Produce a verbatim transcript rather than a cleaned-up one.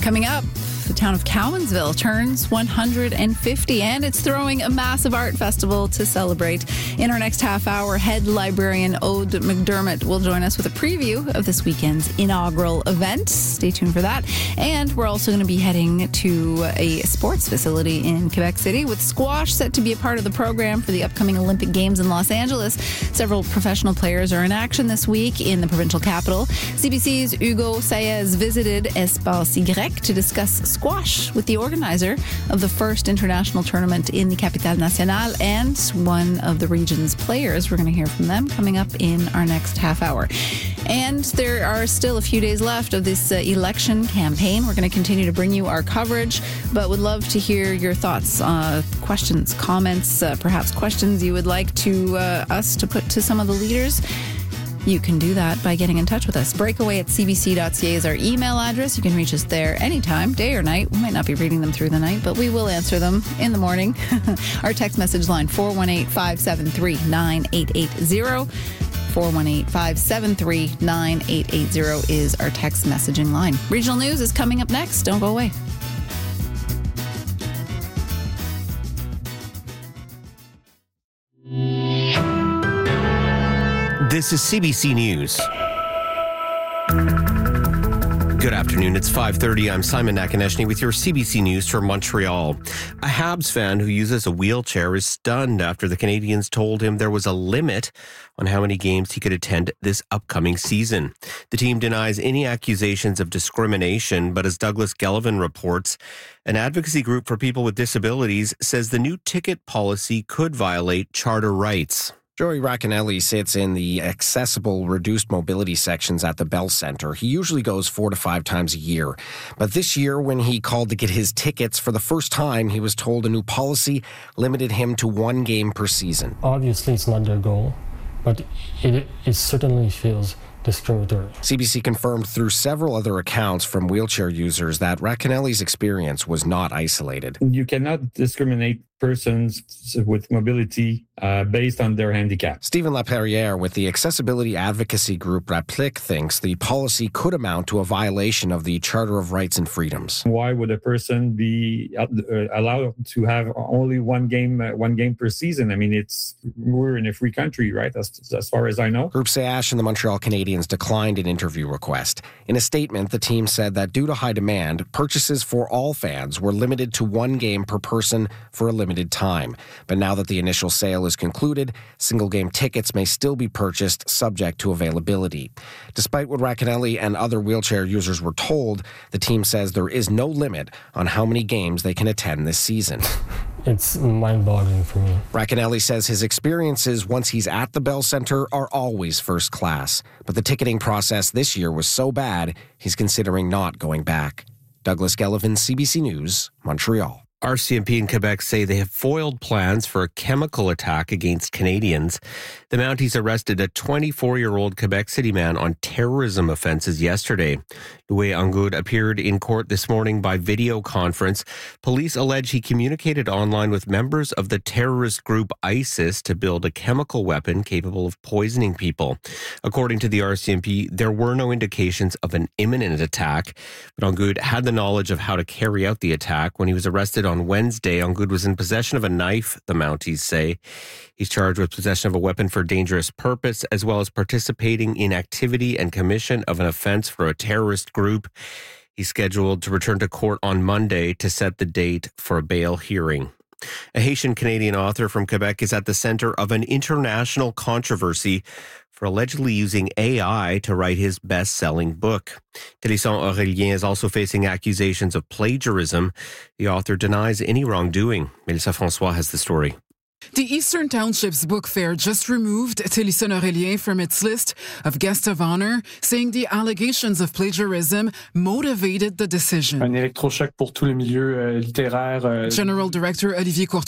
Coming up, the town of Cowansville turns one hundred fifty, and it's throwing a massive art festival to celebrate. In our next half hour, head librarian Aude McDermott will join us with a preview of this weekend's inaugural event. Stay tuned for that. And we're also going to be heading to a sports facility in Quebec City with squash set to be a part of the program for the upcoming Olympic Games in Los Angeles. Several professional players are in action this week in the provincial capital. C B C's Hugo Saez visited Espace Y to discuss squash with the organizer of the first international tournament in the Capitale Nationale and one of the region's players. We're going to hear from them coming up in our next half hour. And there are still a few days left of this uh, election campaign. We're going to continue to bring you our coverage, but would love to hear your thoughts, uh, questions, comments, uh, perhaps questions you would like to uh, us to put to some of the leaders. You can do that by getting in touch with us. Breakaway at c b c dot c a is our email address. You can reach us there anytime, day or night. We might not be reading them through the night, but we will answer them in the morning. Our text message line, four one eight, five seven three, nine eight eight zero. four one eight, five seven three, nine eight eight zero is our text messaging line. Regional news is coming up next. Don't go away. This is C B C News. Good afternoon. It's five thirty. I'm Simon Nakaneshny with your C B C News from Montreal. A Habs fan who uses a wheelchair is stunned after the Canadiens told him there was a limit on how many games he could attend this upcoming season. The team denies any accusations of discrimination, but as Douglas Gelvin reports, an advocacy group for people with disabilities says the new ticket policy could violate charter rights. Joey Racanelli sits in the accessible reduced mobility sections at the Bell Centre. He usually goes four to five times a year. But this year, when he called to get his tickets for the first time, he was told a new policy limited him to one game per season. Obviously, it's not their goal, but it, it certainly feels discriminatory. C B C confirmed through several other accounts from wheelchair users that Racanelli's experience was not isolated. You cannot discriminate persons with mobility uh, based on their handicap. Stephen Laperriere with the accessibility advocacy group Rapplique thinks the policy could amount to a violation of the Charter of Rights and Freedoms. Why would a person be uh, allowed to have only one game uh, one game per season? I mean, it's we're in a free country, right? As, as far as I know. Groupe C H and the Montreal Canadiens declined an interview request. In a statement, the team said that due to high demand, purchases for all fans were limited to one game per person for a limited time. But now that the initial sale is concluded, single-game tickets may still be purchased subject to availability. Despite what Racanelli and other wheelchair users were told, the team says there is no limit on how many games they can attend this season. It's mind-boggling for me. Racanelli says his experiences once he's at the Bell Centre are always first class. But the ticketing process this year was so bad, he's considering not going back. Douglas Gelvin, C B C News, Montreal. R C M P in Quebec say they have foiled plans for a chemical attack against Canadians. The Mounties arrested a twenty-four-year-old Quebec City man on terrorism offenses yesterday. Louis Angoud appeared in court this morning by video conference. Police allege he communicated online with members of the terrorist group ISIS to build a chemical weapon capable of poisoning people. According to the R C M P, there were no indications of an imminent attack, but Angoud had the knowledge of how to carry out the attack. When he was arrested on Wednesday, Angoud was in possession of a knife, the Mounties say. He's charged with possession of a weapon for dangerous purpose, as well as participating in activity and commission of an offense for a terrorist group. He's scheduled to return to court on Monday to set the date for a bail hearing. A Haitian-Canadian author from Quebec is at the center of an international controversy for allegedly using A I to write his best-selling book. Télésson Aurélien is also facing accusations of plagiarism. The author denies any wrongdoing. Mélissa François has the story. The Eastern Townships Book Fair just removed Télésson Aurélien from its list of guests of honor, saying the allegations of plagiarism motivated the decision. Un électrochoc pour tous les milieux euh, littéraires. Euh... General Director Olivier Courtois